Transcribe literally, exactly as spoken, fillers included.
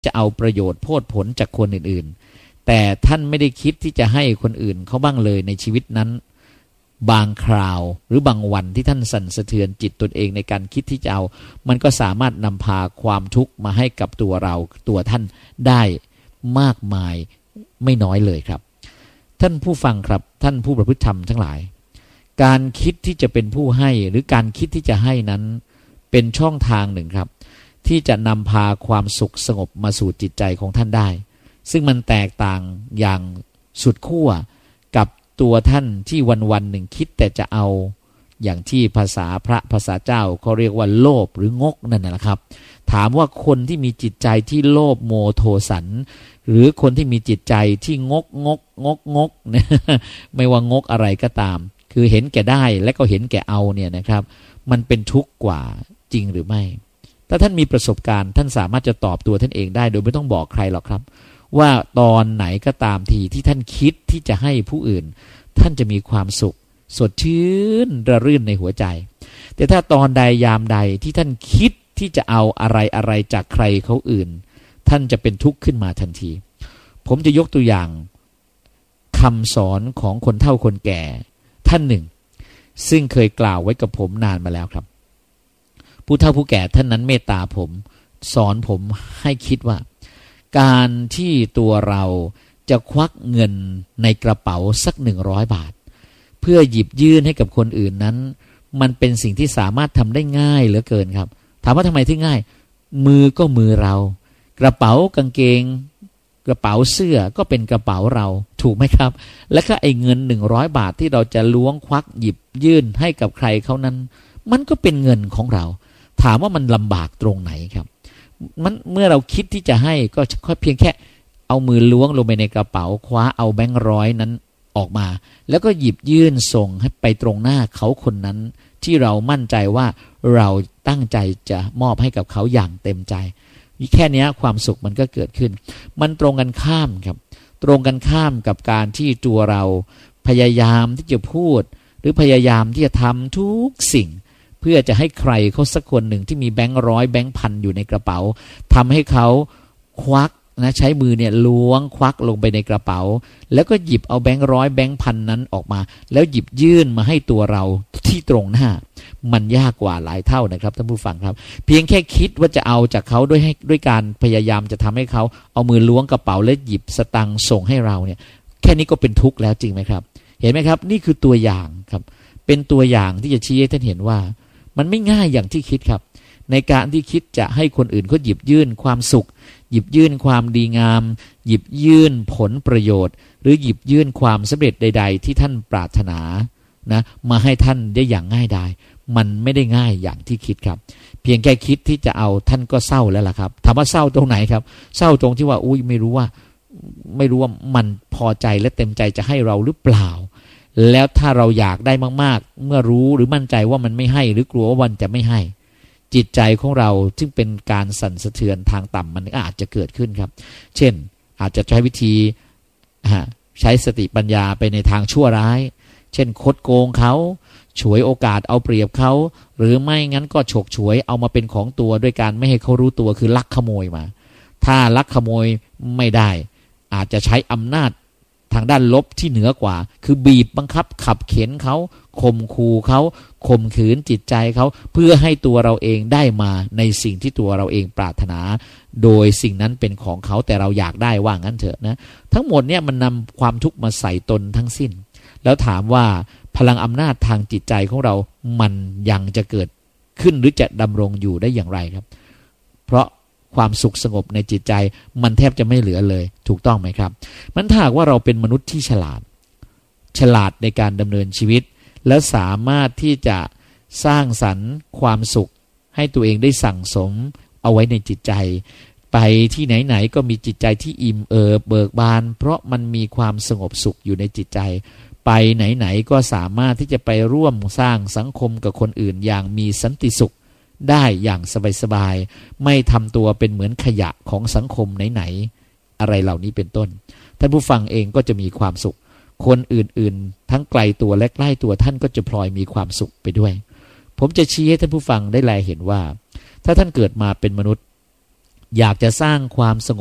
จะเอาประโยชน์โพดผลจากคนอื่นๆแต่ท่านไม่ได้คิดที่จะให้คนอื่นเขาบ้างเลยในชีวิตนั้นบางคราวหรือบางวันที่ท่านสั่นสะเทือนจิตตนเองในการคิดที่จะเอามันก็สามารถนำพาความทุกข์มาให้กับตัวเราตัวท่านได้มากมายไม่น้อยเลยครับท่านผู้ฟังครับท่านผู้ประพฤติธรรมทั้งหลายการคิดที่จะเป็นผู้ให้หรือการคิดที่จะให้นั้นเป็นช่องทางหนึ่งครับที่จะนำพาความสุขสงบมาสู่จิตใจของท่านได้ซึ่งมันแตกต่างอย่างสุดขั้วกับตัวท่านที่วันวันหนึ่งคิดแต่จะเอาอย่างที่ภาษาพระภาษาเจ้าเขาเรียกว่าโลภหรืองกนั่นแหละครับถามว่าคนที่มีจิตใจที่โลภโมโทสันหรือคนที่มีจิตใจที่งกงกงกงกเนี่ยไม่ว่างกอะไรก็ตามคือเห็นแก่ได้และก็เห็นแก่เอาเนี่ยนะครับมันเป็นทุกข์กว่าจริงหรือไม่ถ้าท่านมีประสบการณ์ท่านสามารถจะตอบตัวท่านเองได้โดยไม่ต้องบอกใครหรอกครับว่าตอนไหนก็ตามทีที่ท่านคิดที่จะให้ผู้อื่นท่านจะมีความสุขสดชื่นระรื่นในหัวใจแต่ถ้าตอนใดยามใดที่ท่านคิดที่จะเอาอะไรอะไรจากใครเขาอื่นท่านจะเป็นทุกข์ขึ้นมาทันทีผมจะยกตัวอย่างคำสอนของคนเฒ่าคนแก่ท่านหนึ่งซึ่งเคยกล่าวไว้กับผมนานมาแล้วครับผู้เฒ่าผู้แก่ท่านนั้นเมตตาผมสอนผมให้คิดว่าการที่ตัวเราจะควักเงินในกระเป๋าสักหนึ่งร้อยบาทเพื่อหยิบยื่นให้กับคนอื่นนั้นมันเป็นสิ่งที่สามารถทำได้ง่ายเหลือเกินครับถามว่าทำไมที่ง่ายมือก็มือเรากระเป๋ากางเกงกระเป๋าเสื้อก็เป็นกระเป๋าเราถูกไหมครับและก็ไอ้เงินหนึ่งร้อยบาทที่เราจะล้วงควักหยิบยื่นให้กับใครเขานั้นมันก็เป็นเงินของเราถามว่ามันลำบากตรงไหนครับมันเมื่อเราคิดที่จะให้ก็เพียงแค่เอามือล้วงลงไปในกระเป๋าคว้าเอาแบงค์ร้อยนั้นออกมาแล้วก็หยิบยื่นส่งให้ไปตรงหน้าเขาคนนั้นที่เรามั่นใจว่าเราตั้งใจจะมอบให้กับเขาอย่างเต็มใจแค่นี้ความสุขมันก็เกิดขึ้นมันตรงกันข้ามครับตรงกันข้ามกับการที่ตัวเราพยายามที่จะพูดหรือพยายามที่จะทำทุกสิ่งเพื่อจะให้ใครเขาสักคนหนึ่งที่มีแบงค์ร้อยแบงค์พันอยู่ในกระเป๋าทำให้เขาควักนะใช้มือเนี่ยล้วงควักลงไปในกระเป๋าแล้วก็หยิบเอาแบงค์ร้อยแบงค์พันนั้นออกมาแล้วหยิบยื่นมาให้ตัวเราที่ตรงหน้ามันยากกว่าหลายเท่านะครับท่านผู้ฟังครับเพียงแค่คิดว่าจะเอาจากเขาด้วยให้ด้วยการพยายามจะทำให้เขาเอามือล้วงกระเป๋าและหยิบสตังค์ส่งให้เราเนี่ยแค่นี้ก็เป็นทุกข์แล้วจริงไหมครับเห็นไหมครับนี่คือตัวอย่างครับเป็นตัวอย่างที่จะชี้ให้ท่านเห็นว่ามันไม่ง่ายอย่างที่คิดครับในการที่คิดจะให้คนอื่นเขาหยิบยื่นความสุขหยิบยื่นความดีงามหยิบยื่นผลประโยชน์หรือหยิบยื่นความสำเร็จใดๆที่ท่านปรารถนานะมาให้ท่านได้อย่างง่ายดายมันไม่ได้ง่ายอย่างที่คิดครับเพียงแค่คิดที่จะเอาท่านก็เศร้าแล้วล่ะครับถามว่าเศร้าตรงไหนครับเศร้าตรงที่ว่าอุ้ยไม่รู้ว่าไม่รู้ว่ามันพอใจและเต็มใจจะให้เราหรือเปล่าแล้วถ้าเราอยากได้มากๆเมื่อรู้หรือมั่นใจว่ามันไม่ให้หรือกลัวว่ามันจะไม่ให้จิตใจของเราซึ่งเป็นการสั่นสะเทือนทางต่ำมันอาจจะเกิดขึ้นครับเช่นอาจจะใช้วิธีใช้สติปัญญาไปในทางชั่วร้ายเช่นคดโกงเขาฉวยโอกาสเอาเปรียบเขาหรือไม่งั้นก็ฉกฉวยเอามาเป็นของตัวด้วยการไม่ให้เขารู้ตัวคือลักขโมยมาถ้าลักขโมยไม่ได้อาจจะใช้อำนาจทางด้านลบที่เหนือกว่าคือบีบบังคับขับเข็นเขาข่มขู่เขาข่มขืนจิตใจเขาเพื่อให้ตัวเราเองได้มาในสิ่งที่ตัวเราเองปรารถนาโดยสิ่งนั้นเป็นของเขาแต่เราอยากได้ว่างั้นเถอะนะทั้งหมดเนี่ยมันนำความทุกข์มาใส่ตนทั้งสิ้นแล้วถามว่าพลังอำนาจทางจิตใจของเรามันยังจะเกิดขึ้นหรือจะดำรงอยู่ได้อย่างไรครับเพราะความสุขสงบในจิตใจมันแทบจะไม่เหลือเลยถูกต้องไหมครับมันถ้าหากว่าเราเป็นมนุษย์ที่ฉลาดฉลาดในการดำเนินชีวิตและสามารถที่จะสร้างสรรค์ความสุขให้ตัวเองได้สั่งสมเอาไว้ในจิตใจไปที่ไหนๆก็มีจิตใจที่อิ่มเอิบเบิกบานเพราะมันมีความสงบสุขอยู่ในจิตใจไปไหนๆก็สามารถที่จะไปร่วมสร้างสังคมกับคนอื่นอย่างมีสันติสุขได้อย่างสบายๆไม่ทำตัวเป็นเหมือนขยะของสังคมไหนๆอะไรเหล่านี้เป็นต้นท่านผู้ฟังเองก็จะมีความสุขคนอื่นๆทั้งไกลตัวและใกล้ตัวท่านก็จะพลอยมีความสุขไปด้วยผมจะชี้ให้ท่านผู้ฟังได้แลเห็นว่าถ้าท่านเกิดมาเป็นมนุษย์อยากจะสร้างความสงบ